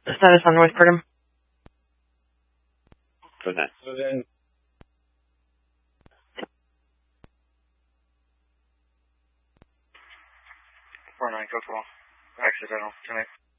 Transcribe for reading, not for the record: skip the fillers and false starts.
Status on North Brigham. Okay. So then, 4-9, code 12. Accidental, 10-8.